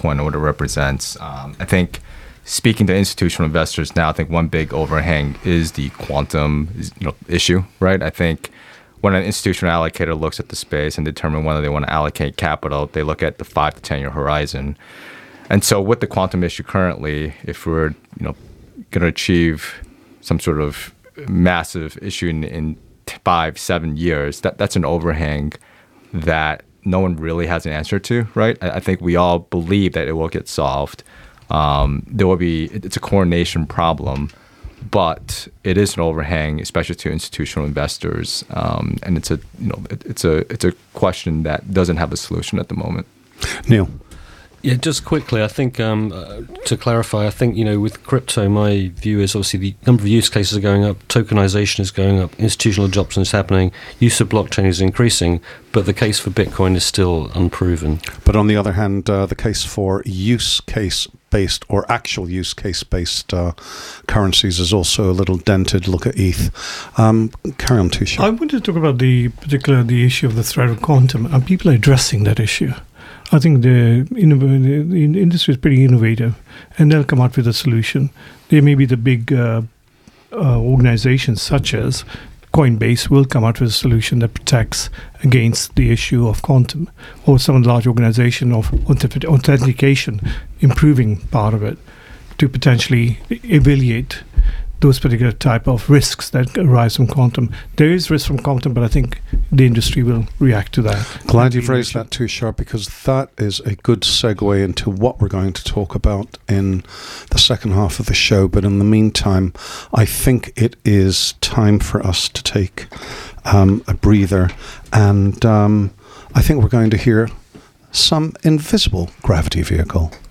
Bitcoin and what it represents. I think speaking to institutional investors now, I think one big overhang is the quantum issue, right? I think when an institutional allocator looks at the space and determine whether they want to allocate capital, they look at the 5 to 10 year horizon. And so with the quantum issue currently, if we're going to achieve some sort of massive issue in 5-7 years, that's an overhang that no one really has an answer to, right? I think we all believe that it will get solved. It's a coordination problem, but it is an overhang, especially to institutional investors, and it's a question that doesn't have a solution at the moment. Neil. Yeah, just quickly, I think to clarify, I think with crypto, my view is obviously the number of use cases are going up, tokenization is going up, institutional adoption is happening, use of blockchain is increasing, but the case for Bitcoin is still unproven. But on the other hand, the case for use case-based or actual use case-based currencies is also a little dented. Look at ETH. Carry on, Tushar. I want to talk about the issue of the threat of quantum, and people are addressing that issue. I think the industry is pretty innovative, and they'll come out with a solution. There may be the big organizations such as Coinbase will come out with a solution that protects against the issue of quantum, or some large organization of authentication, improving part of it to potentially evaluate those particular type of risks that arise from quantum. There is risk from quantum, but I think the industry will react to that. Glad you've raised that too, Tushar, because that is a good segue into what we're going to talk about in the second half of the show. But in the meantime, I think it is time for us to take a breather. And I think we're going to hear some invisible gravity vehicle.